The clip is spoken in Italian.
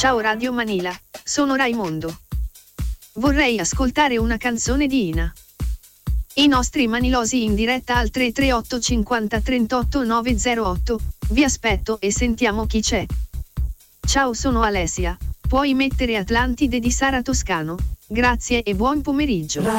Ciao Radio Manila, sono Raimondo. Vorrei ascoltare una canzone di Ina. I nostri manilosi in diretta al 338 50 38 908, vi aspetto e sentiamo chi c'è. Ciao, sono Alessia, puoi mettere Atlantide di Sara Toscano, grazie e buon pomeriggio.